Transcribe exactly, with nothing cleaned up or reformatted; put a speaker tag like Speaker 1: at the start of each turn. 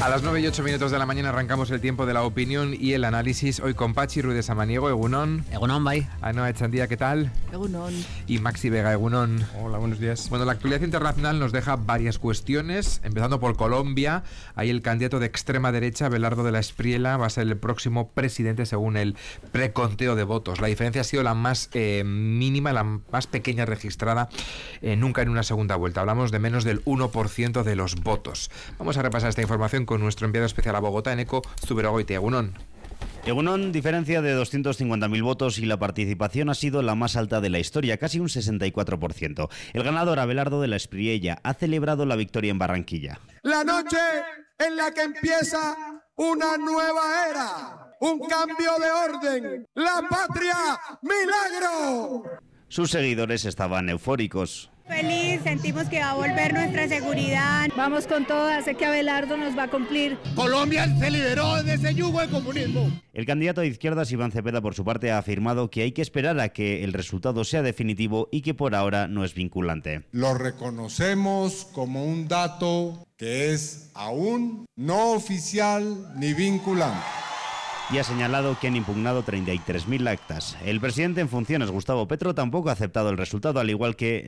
Speaker 1: A las nueve y ocho minutos de la mañana arrancamos el tiempo de la opinión y el análisis. Hoy con Pachi Ruiz de Samaniego, Egunon.
Speaker 2: Egunon, bye.
Speaker 1: Ainhoa Echandía, ¿qué tal?
Speaker 3: Egunon.
Speaker 1: Y Maxi Vega, Egunon.
Speaker 4: Hola, buenos días.
Speaker 1: Bueno, la actualidad internacional nos deja varias cuestiones, empezando por Colombia. Ahí el candidato de extrema derecha, Abelardo de la Espriella, va a ser el próximo presidente según el preconteo de votos. La diferencia ha sido la más eh, mínima, la más pequeña registrada eh, nunca en una segunda vuelta. Hablamos de menos del uno por ciento de los votos. Vamos a repasar esta información con nuestro enviado especial a Bogotá, Eneco Zuberogoitia. Egunon.
Speaker 5: Egunon, diferencia de doscientos cincuenta mil votos y la participación ha sido la más alta de la historia, casi un sesenta y cuatro por ciento. El ganador, Abelardo de la Espriella, ha celebrado la victoria en Barranquilla.
Speaker 6: La noche en la que empieza una nueva era, un cambio de orden, la patria, milagro.
Speaker 5: Sus seguidores estaban eufóricos.
Speaker 7: Feliz, sentimos que va a volver nuestra seguridad.
Speaker 8: Vamos con todas, sé que Abelardo nos va a cumplir.
Speaker 6: Colombia se liberó de ese yugo de comunismo.
Speaker 5: El candidato de izquierdas, Iván Cepeda, por su parte, ha afirmado que hay que esperar a que el resultado sea definitivo y que por ahora no es vinculante.
Speaker 9: Lo reconocemos como un dato que es aún no oficial ni vinculante.
Speaker 5: Y ha señalado que han impugnado treinta y tres mil actas. El presidente en funciones, Gustavo Petro, tampoco ha aceptado el resultado, al igual que